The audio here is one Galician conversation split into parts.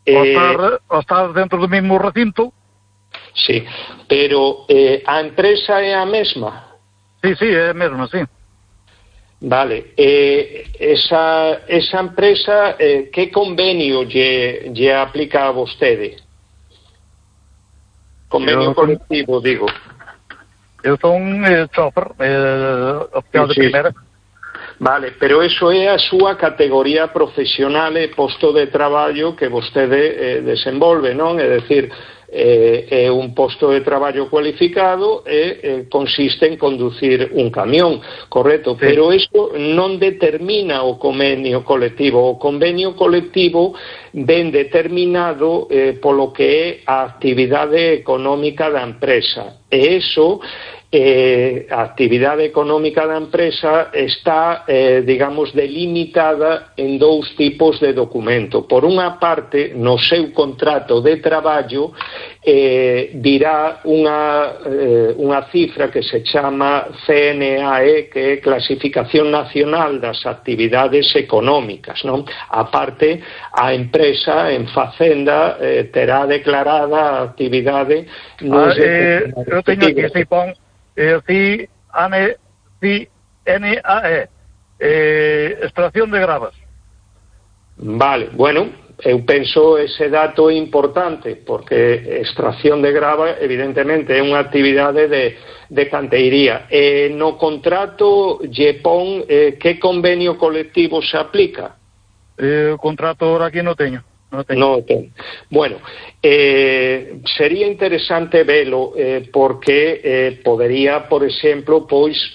Ao estar dentro do mesmo recinto. Sí, pero a empresa é a mesma? Sí, é a mesma, sí. Vale, esa empresa, que convenio lle aplica a vostede? Convenio colectivo, digo. Eu son chofer, oficial de primeira. Vale, pero eso é a súa categoría profesional e posto de traballo que vostede desenvolve, non? É dicir, é un posto de traballo cualificado e consiste en conducir un camión, correcto, sí. Pero iso non determina o convenio colectivo. O convenio colectivo ben determinado polo que é a actividade económica da empresa, e iso a actividade económica da empresa está, digamos, delimitada en dous tipos de documento. Por unha parte, no seu contrato de traballo dirá unha cifra que se chama CNAE, que é Clasificación Nacional das Actividades Económicas, non? A parte, a empresa en Facenda terá declarada a actividade. Eu teño aquí, se pon CNAE, extracción de gravas. Vale, bueno, eu penso ese dato é importante, porque extracción de grava evidentemente é unha actividade de canteiría. No contrato lle pon que convenio colectivo se aplica? O contrato ahora aquí non teño. No ten. Bueno, sería interesante velo, porque podería, por exemplo,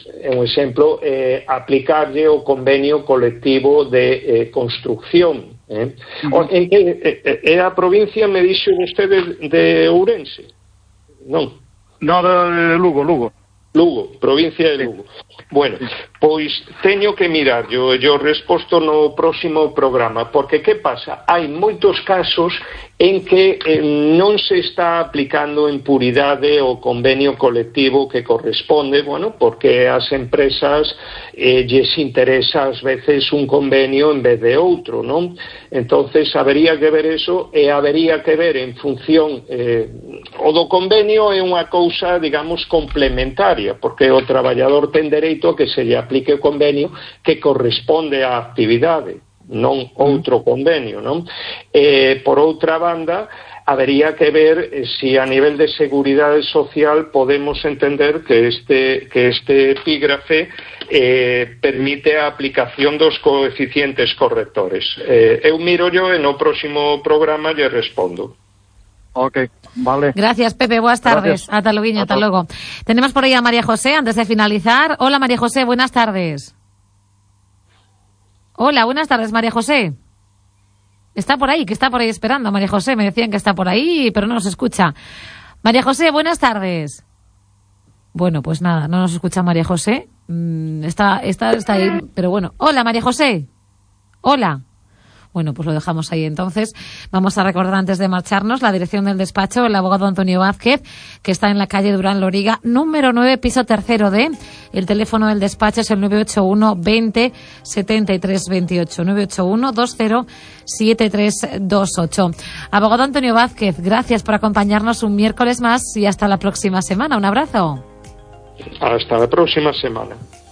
aplicarlle o convenio colectivo de construcción. En que a provincia me dixo vostede de Ourense? Non, de Lugo, provincia de Lugo. Bueno, pois teño que mirar yo resposto no próximo programa, porque que pasa? Hai moitos casos en que non se está aplicando en puridade o convenio colectivo que corresponde, bueno, porque as empresas lles interesa ás veces un convenio en vez de outro, non? Entonces habería que ver eso, e habería que ver en función o do convenio é unha cousa, digamos, complementaria, porque o traballador ten dereito a que se lle aplique o convenio que corresponde á actividade, non outro convenio, non? Por outra banda, habería que ver si a nivel de seguridade social podemos entender que este epígrafe permite a aplicación dos coeficientes correctores. Eu miro yo e no próximo programa lle respondo. Ok, vale. Gracias, Pepe, buenas tardes. Hasta luego. Tenemos por ahí a María José, antes de finalizar. Hola, María José, buenas tardes. Hola, buenas tardes, María José. Está por ahí esperando, María José. Me decían que está por ahí, pero no nos escucha. María José, buenas tardes. Bueno, pues nada, no nos escucha María José. Está ahí, pero bueno. Hola, María José. Hola. Bueno, pues lo dejamos ahí entonces. Vamos a recordar antes de marcharnos la dirección del despacho, el abogado Antonio Vázquez, que está en la calle Durán Loriga, número 9, piso tercero D. El teléfono del despacho es el 981 20 73 28, 981 20 73 28. Abogado Antonio Vázquez, gracias por acompañarnos un miércoles más y hasta la próxima semana. Un abrazo. Hasta la próxima semana.